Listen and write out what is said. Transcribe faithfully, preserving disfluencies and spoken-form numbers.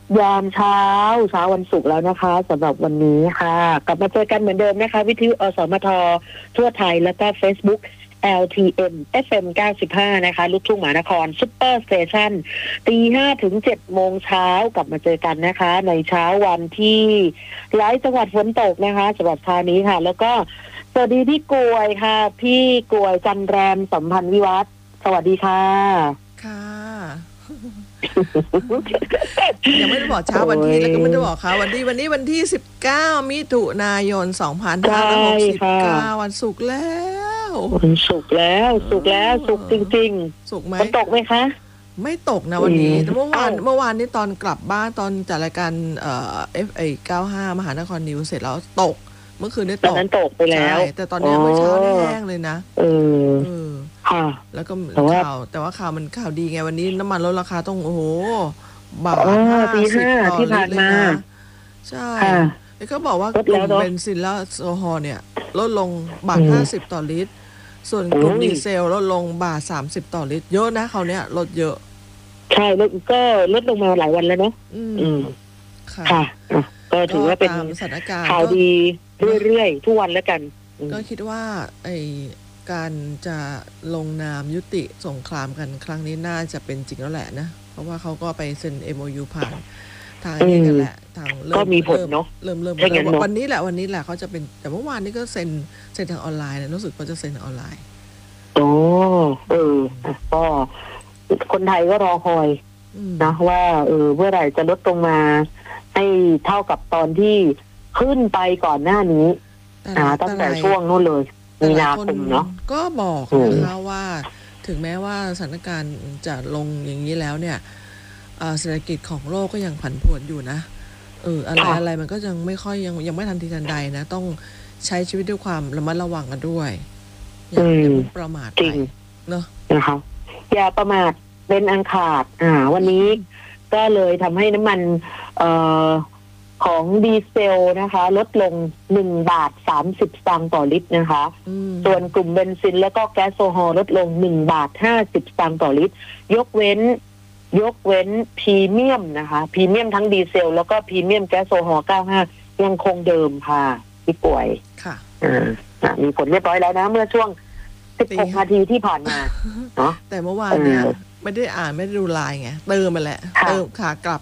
ยามเช้าเช้าวันศุกร์แล้วนะคะสำหรับวันนี้ค่ะกลับมาเจอกันเหมือนเดิมนะคะวิทยุอสมททั่วไทยแล้วก็ Facebook แอล ที เอ็ม เอฟ เอ็ม เก้าสิบห้านะคะลูกทุ่งมหานครซุปเปอร์สเตชันตีห้าถึงเจ็ดโมงเช้ากลับมาเจอกันนะคะในเช้าวันที่หลายจังหวัดฝนตกนะคะสำหรับเช้านี้ค่ะแล้วก็สวัสดีพี่กลวยค่ะพี่กลวยจันแรมสัมพันธ์วิวัฒน์สวัสดีค่ะค่ะยังไม่ได้บอกเช้าวันที่แล้วก็ไม่ได้บอกค่ะวันที่วันนี้วันที่สิบเก้ามิถุนายนสองพันห้าร้อยหกสิบเก้าวันศุกร์แล้ววันศุกร์แล้วศุกร์แล้วศุกร์จริงๆศุกร์ไหมฝนตกไหมคะไม่ตกนะวันนี้แต่เมื่อวานเมื่อวานนี้ตอนกลับบ้านตอนจัดรายการเอ่อ เอฟ เอ เก้าสิบห้ามหานครนิวเสร็จแล้วตกเมื่อคืนนี้ตกตอนนั้นตกไปแล้วแต่ตอนนี้เมื่อเช้านี่แห้งเลยนะเออเออค่ะแล้วก็ข่าวแต่ว่าข่าวมันข่าวดีไงวันนี้น้ำมันลดราคาต้องโอ้โหบาทห้าสิบต่อลิตรเลยนะใช่แล้วก็บอกว่ากลุ่มเบนซินและโซฮอล์เนี่ยลดลงบาทห้าสิบต่อลิตรส่วนกลุ่มดีเซลลดลงบาทสามสิบต่อลิตรเยอะนะเขาเนี้ยลดเยอะใช่ลดก็ลดลงมาหลายวันแล้วเนาะอืมค่ะก็ถือว่าเป็นสถานการณ์ข่าวดีเรื่อยๆทุกวันแล้วกันก็คิดว่าไอการจะลงนามยุติสงครามกันครั้งนี้น่าจะเป็นจริงแล้วแหละนะเพราะว่าเขาก็ไปเซ็น เอ็ม โอ ยู ผ่านทางนี้กันแหละทางเริ่มก็มีผลเนาะเริ่มเริ่มวันนี้แหละวันนี้แหละเขาจะเป็นแต่เมื่อวานนี้ก็เซ็นเซ็นทางออนไลน์นะรู้สึกว่าจะเซ็นทางออนไลน์โอ้เออก็คนไทยก็รอคอยนะว่าเออเมื่อไหร่จะลดลงมาให้เท่ากับตอนที่ขึ้นไปก่อนหน้านี้อ่าตั้งแต่ช่วงนู้นเลยมีนาคมเนาะก็บอกนะคะว่าถึงแม้ว่าสถานการณ์จะลงอย่างนี้แล้วเนี่ยเศรษฐกิจของโลกก็ยังผันผวนอยู่นะเอออะไรอะไรมันก็ยังไม่ค่อยยังยังไม่ทันทีทันใดนะต้องใช้ชีวิตด้วยความระมัดระวังกันด้วยอย่าอย่าประมาทไปเนาะนะคะอย่าประมาทเป็นอันขาดอ่าวันนี้ก็เลยทำให้น้ำมันเอ่อของดีเซลนะคะลดลงหนึ่งบาทสามสิบสตางค์ต่อลิตรนะคะส่วนกลุ่มเบนซินแล้วก็แก๊สโซฮอล์ลดลงหนึ่งบาทห้าสิบสตางค์ต่อลิตรยกเว้นยกเว้นพรีเมียมนะคะพรีเมียมทั้งดีเซลแล้วก็พรีเมียมแก๊สโซฮอล์เก้าสิบห้ายังคงเดิมค่ะที่ป่วยค่ะอ่ามีผลเรียบร้อยแล้วนะเมื่อช่วงสิบหกนาทีที่ผ่านมาเนาะแต่เมื่อวานเนี่ยไม่ได้อ่านไม่ได้ดูไลน์ไงเติมมาแหละเติมขากลับ